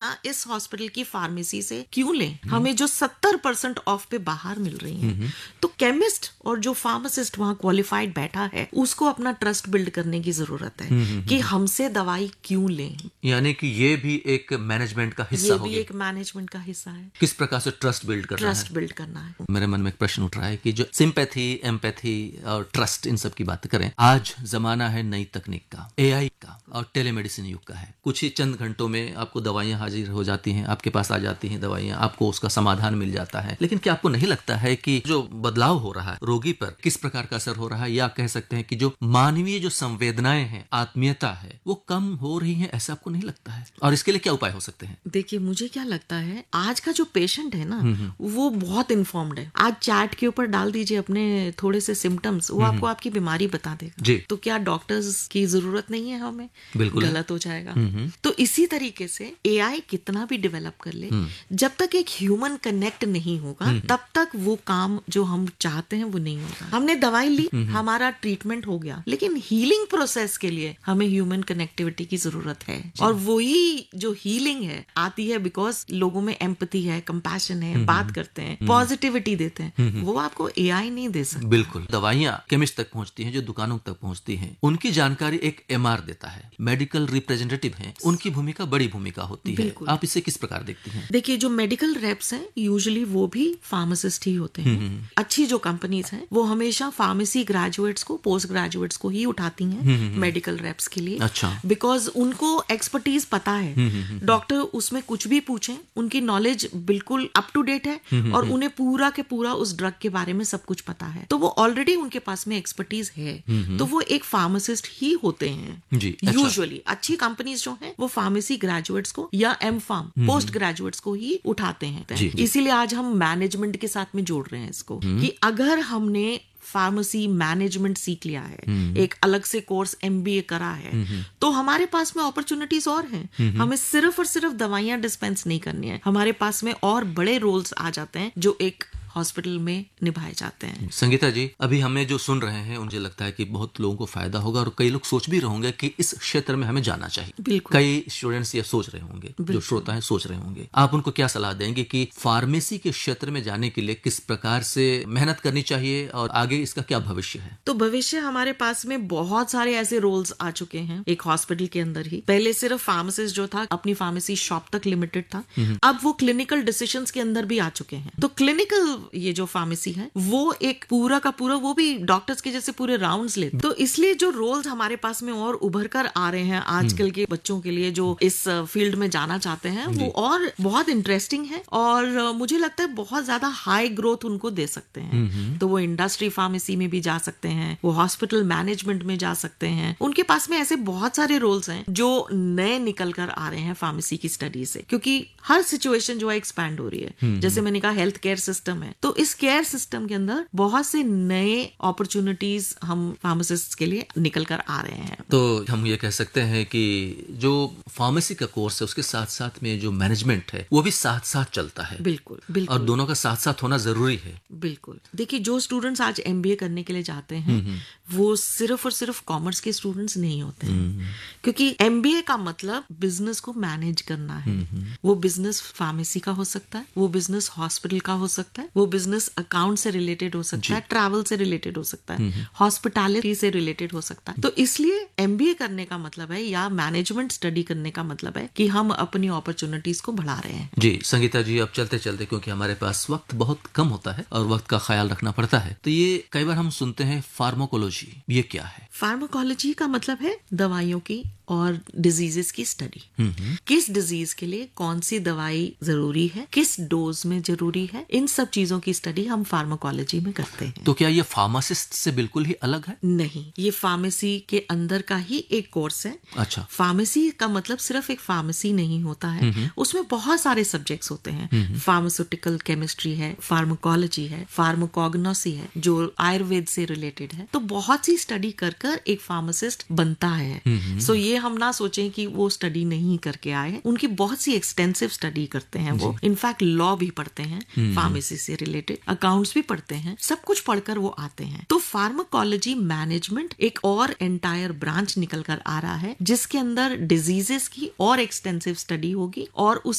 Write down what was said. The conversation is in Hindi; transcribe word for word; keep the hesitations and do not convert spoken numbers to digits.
दवाइयाँ इस हॉस्पिटल की फार्मेसी से क्यों लें? हमें जो सत्तर परसेंट ऑफ पे बाहर मिल रही हैं, तो केमिस्ट और जो फार्मासिस्ट वहाँ क्वालिफाइड बैठा है उसको अपना ट्रस्ट बिल्ड करने की जरूरत है कि हमसे दवाई क्यों लें। यानी कि ये भी एक मैनेजमेंट का हिस्सा हो ये भी गया। एक मैनेजमेंट का हिस्सा है। किस प्रकार से ट्रस्ट बिल्ड करना है? ट्रस्ट बिल्ड करना है। मेरे मन में एक प्रश्न उठ रहा है कि जो सिंपैथी, एम्पैथी और ट्रस्ट, इन सब की बात करें, आज जमाना है नई तकनीक का, एआई का और टेलीमेडिसिन युग का है। कुछ ही चंद घंटों में आपको दवाइयां हाजिर हो जाती हैं, आपके पास आ जाती हैं दवाइयां, आपको उसका समाधान मिल जाता है। लेकिन क्या आपको नहीं लगता है कि जो बदलाव हो रहा है रोगी पर किस प्रकार का असर हो रहा है, या कह सकते हैं कि जो मानवीय जो संवेदनाएं हैं, आत्मीयता है, वो कम हो रही है? ऐसा आपको नहीं लगता है? और इसके लिए क्या उपाय हो सकते हैं? देखिए, मुझे क्या लगता है, आज का जो पेशेंट है ना, वो बहुत इन्फॉर्म्ड है। आज चैट के ऊपर डाल दीजिए अपने थोड़े से सिम्टम्स, वो आपको आपकी बीमारी बता देगा। जी। तो क्या डॉक्टर्स की जरूरत नहीं है हमें? बिल्कुल गलत हो जाएगा। तो इसी तरीके से एआई कितना भी डेवलप कर ले, जब तक एक ह्यूमन कनेक्ट नहीं होगा तब तक वो काम जो हम चाहते हैं वो नहीं होगा। हमने दवाई ली, हमारा ट्रीटमेंट हो गया, लेकिन हीलिंग प्रोसेस के लिए हमें ह्यूमन कनेक्टिविटी की जरूरत है। और वही जो हीलिंग है आती है बिकॉज लोगों में एम्पैथी है, कंपैशन है, बात करते हैं, पॉजिटिविटी देते हैं, वो आपको एआई नहीं दे सकता। बिल्कुल। दवाइयां केमिस्ट तक पहुंचती हैं, जो दुकानों तक पहुंचती हैं, उनकी जानकारी एक एमआर देता है, मेडिकल रिप्रेजेंटेटिव है, उनकी भूमिका बड़ी भूमिका होती है। आप इसे किस प्रकार देखती हैं? देखिए, जो मेडिकल रेप्स हैं यूजुअली वो भी फार्मासिस्ट ही होते हैं। अच्छी जो कंपनीज हैं वो हमेशा फार्मेसी ग्रेजुएट्स को, पोस्ट ग्रेजुएट्स को ही उठाती हैं मेडिकल रेप्स के लिए। अच्छा। बिकॉज उनको एक्सपर्टीज पता है। डॉक्टर उसमें कुछ भी पूछें, उनकी नॉलेज बिल्कुल अप टू डेट है और उन्हें पूरा के पूरा उस ड्रग के बारे में सब कुछ पता है, तो वो ऑलरेडी उनके पास में एक्सपर्टीज है, तो वो एक फार्मासिस्ट ही होते हैं यूजुअली। अच्छा। अच्छी कंपनीज जो हैं वो फार्मेसी ग्रेजुएट्स को या एम फार्म पोस्ट ग्रेजुएट्स को ही उठाते हैं। इसीलिए आज हम मैनेजमेंट के साथ में जोड़ रहे हैं इसको, कि अगर हमने फार्मेसी मैनेजमेंट सीख लिया है, एक अलग से कोर्स एमबीए करा है, तो हमारे पास में अपॉर्चुनिटीज और हैं। हमें सिर्फ और सिर्फ दवाइयां डिस्पेंस नहीं करनी है, हमारे पास में और बड़े रोल्स आ जाते हैं जो एक हॉस्पिटल में निभाए जाते हैं। संगीता जी, अभी हमें जो सुन रहे हैं मुझे लगता है कि बहुत लोगों को फायदा होगा और कई लोग सोच भी रहे होंगे कि इस क्षेत्र में हमें जाना चाहिए। बिल्कुल। कई स्टूडेंट्स ये सोच रहे होंगे, जो श्रोता हैं सोच रहे होंगे। आप उनको क्या सलाह देंगे कि फार्मेसी के क्षेत्र में जाने के लिए किस प्रकार से मेहनत करनी चाहिए और आगे इसका क्या भविष्य है? तो भविष्य हमारे पास में बहुत सारे ऐसे रोल्स आ चुके हैं एक हॉस्पिटल के अंदर ही। पहले सिर्फ फार्मासिस्ट जो था अपनी फार्मेसी शॉप तक लिमिटेड था, अब वो क्लिनिकल डिसीजंस के अंदर भी आ चुके हैं। तो क्लिनिकल ये जो फार्मेसी है वो एक पूरा का पूरा, वो भी डॉक्टर्स के जैसे पूरे राउंड्स लेते। तो इसलिए जो रोल्स हमारे पास में और उभर कर आ रहे हैं आजकल के बच्चों के लिए जो इस फील्ड में जाना चाहते हैं, वो और बहुत इंटरेस्टिंग है और मुझे लगता है बहुत ज्यादा हाई ग्रोथ उनको दे सकते हैं। तो वो इंडस्ट्री फार्मेसी में भी जा सकते हैं, वो हॉस्पिटल मैनेजमेंट में जा सकते हैं। उनके पास में ऐसे बहुत सारे रोल्स हैं जो नए निकल कर आ रहे हैं फार्मेसी की स्टडी से, क्योंकि हर सिचुएशन जो है एक्सपैंड हो रही है। जैसे मैंने कहा हेल्थ केयर सिस्टम है, तो इस केयर सिस्टम के अंदर बहुत से नए अपॉर्चुनिटीज हम फार्मासिस्ट के लिए निकल कर आ रहे हैं। तो हम ये कह सकते हैं कि जो फार्मेसी का कोर्स है उसके साथ साथ में जो मैनेजमेंट है वो भी साथ साथ चलता है। बिल्कुल बिल्कुल। और दोनों का साथ साथ होना जरूरी है। बिल्कुल। देखिए, जो स्टूडेंट्स आज एमबीए करने के लिए जाते हैं वो सिर्फ और सिर्फ कॉमर्स के स्टूडेंट्स नहीं होते हैं, क्योंकि एमबीए का मतलब बिजनेस को मैनेज करना है। वो बिजनेस फार्मेसी का हो सकता है, वो बिजनेस हॉस्पिटल का हो सकता है, वो बिजनेस अकाउंट से रिलेटेड हो सकता है, ट्रैवल से रिलेटेड हो सकता है, हॉस्पिटैलिटी से रिलेटेड हो सकता है। तो इसलिए एमबीए करने का मतलब है या मैनेजमेंट स्टडी करने का मतलब है कि हम अपनी अपॉर्चुनिटीज को बढ़ा रहे हैं। जी संगीता जी, अब चलते चलते, क्योंकि हमारे पास वक्त बहुत कम होता है और वक्त का ख्याल रखना पड़ता है, तो ये कई बार हम सुनते हैं फार्माकोलॉजी, ये क्या है? फार्माकोलॉजी का मतलब है दवाइयों की और डिजीजेस की स्टडी। किस डिजीज के लिए कौन सी दवाई जरूरी है, किस डोज में जरूरी है, इन सब चीजों की स्टडी हम फार्माकोलॉजी में करते हैं। तो क्या ये फार्मासिस्ट से बिल्कुल ही अलग है? नहीं, ये फार्मेसी के अंदर का ही एक कोर्स है। अच्छा। फार्मेसी का मतलब सिर्फ एक फार्मेसी नहीं होता है, उसमें बहुत सारे सब्जेक्ट्स होते हैं। फार्मास्यूटिकल केमिस्ट्री है, फार्माकोलॉजी है, फार्माकोग्नोसी है जो आयुर्वेद से रिलेटेड है। तो बहुत सी स्टडी कर कर एक फार्मासिस्ट बनता है। सो ये हम ना सोचें कि वो स्टडी नहीं करके आए, उनकी बहुत सी एक्सटेंसिव स्टडी करते हैं वो। इनफैक्ट लॉ भी पढ़ते हैं, फार्मेसी से रिलेटेड अकाउंट्स भी पढ़ते हैं, सब कुछ पढ़कर वो आते हैं। तो फार्माकोलॉजी मैनेजमेंट एक और एंटायर ब्रांच निकल कर आ रहा है जिसके अंदर डिजीजेस की और एक्सटेंसिव स्टडी होगी और उस